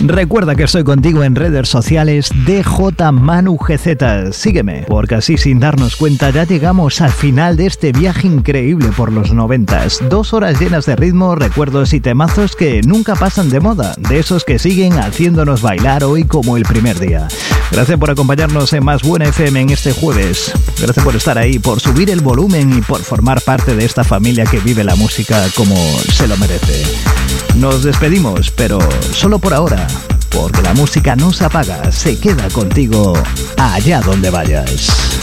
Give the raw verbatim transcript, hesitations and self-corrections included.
Recuerda que estoy contigo en redes sociales D J Manu G Z. Sígueme, porque así sin darnos cuenta ya llegamos al final de este viaje increíble por los noventas. Dos horas llenas de ritmo, recuerdos y temazos que nunca pasan de moda, de esos que siguen haciéndonos bailar hoy como el primer día. Gracias por acompañarnos en Más Buena F M en este jueves. Gracias por estar ahí, por subir el volumen y por formar parte de esta familia que vive la música como se lo merece. Nos despedimos, pero solo por ahora, porque la música no se apaga, se queda contigo allá donde vayas.